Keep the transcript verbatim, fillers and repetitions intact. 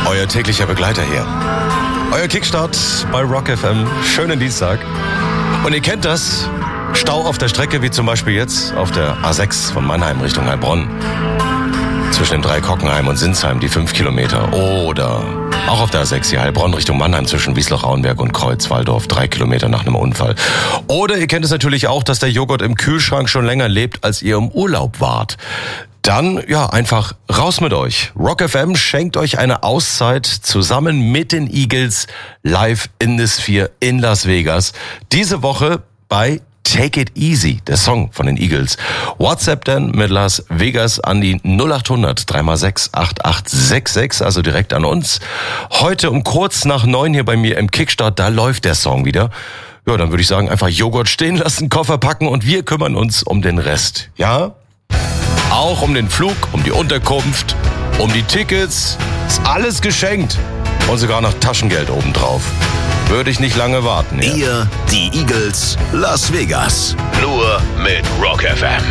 Euer täglicher Begleiter hier. Euer Kickstart bei Rock F M. Schönen Dienstag. Und ihr kennt das. Stau auf der Strecke, wie zum Beispiel jetzt auf der A sechs von Mannheim Richtung Heilbronn. Zwischen dem Dreikockenheim und Sinsheim, die fünf Kilometer. Oder auch auf der A sechs, die Heilbronn Richtung Mannheim zwischen Wiesloch-Auenberg und Kreuzwaldorf, drei Kilometer nach einem Unfall. Oder ihr kennt es natürlich auch, dass der Joghurt im Kühlschrank schon länger lebt, als ihr im Urlaub wart. Dann, ja, einfach raus mit euch. Rock F M schenkt euch eine Auszeit zusammen mit den Eagles live in the Sphere in Las Vegas. Diese Woche bei Take It Easy, der Song von den Eagles. WhatsApp dann mit Las Vegas an die null acht hundert drei mal sechs acht acht sechs sechs, also direkt an uns. Heute um kurz nach neun hier bei mir im Kickstart, da läuft der Song wieder. Ja, dann würde ich sagen, einfach Joghurt stehen lassen, Koffer packen und wir kümmern uns um den Rest. Ja? Auch um den Flug, um die Unterkunft, um die Tickets. Ist alles geschenkt. Und sogar noch Taschengeld obendrauf. Würde ich nicht lange warten. Ja. Ihr, die Eagles, Las Vegas. Nur mit Rock F M.